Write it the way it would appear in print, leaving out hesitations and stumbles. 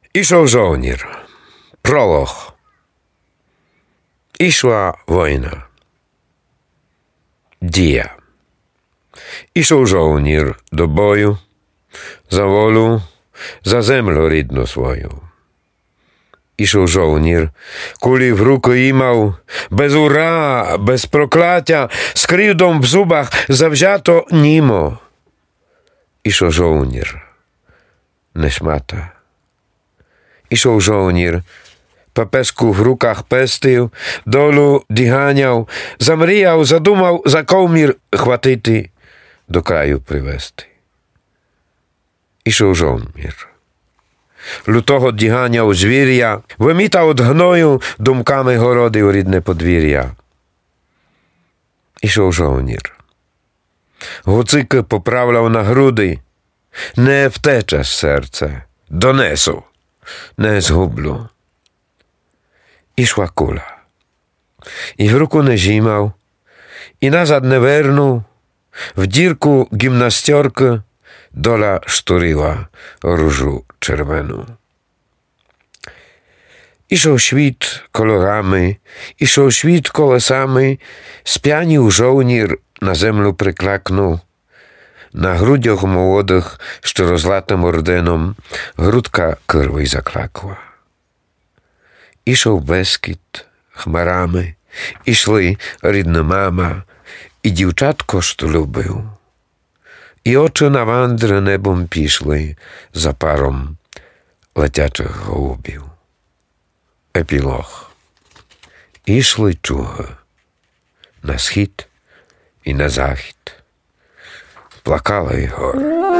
Ішов жовнір. Пролог. Ішла війна. Дія. Ішов жовнір до бою, за волю, за землю рідну свою. Ішов жовнір, кулі в руки імав, без ура, без прокляття, з кривдом в зубах завзято німо. Ішов жовнір, не шмата. Ішов жовнір, папеску в руках пестив, долу діганяв, замріяв, задумав за ковмір хватити, до краю привести. Ішов жовнір. Лютого діганяв звір'я, вимітав од гною, думками городив рідне подвір'я. Ішов жовнір. Гуцики поправляв на груди, не втече серце, донесу, не згублю. Ішла куля. І в руку не зімав, і назад не вернув, в дірку гімнастерки доля штурила różu czerwoną. Ішов świt kolorami, ішов świt колесами, сп'янів жовнір, на землю приклакнув. На грудях молодих, що розлатим орденом, грудка кирви заклакла. Ішов Бескід хмарами, ішли рідна мама, і дівчатко, що любив. І очі на вандри небом пішли за паром летячих голубів. Епілог. Ішли чуги на схід і на захід. Плакали гори.